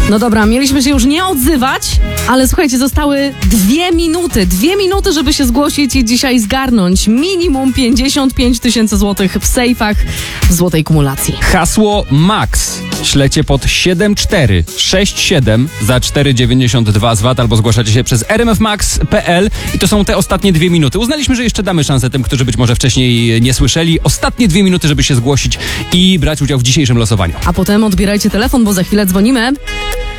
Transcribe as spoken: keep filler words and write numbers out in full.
No dobra, mieliśmy się już nie odzywać, ale słuchajcie, zostały dwie minuty. Dwie minuty, żeby się zgłosić i dzisiaj zgarnąć minimum pięćdziesiąt pięć tysięcy złotych w sejfach w złotej kumulacji. Hasło MAX ślecie pod siedem cztery sześć siedem za cztery dziewięćdziesiąt dwa z V A T albo zgłaszacie się przez r m f max kropka p l i to są te ostatnie dwie minuty. Uznaliśmy, że jeszcze damy szansę tym, którzy być może wcześniej nie słyszeli. Ostatnie dwie minuty, żeby się zgłosić i brać udział w dzisiejszym losowaniu. A potem odbierajcie telefon, bo za chwilę dzwonimy.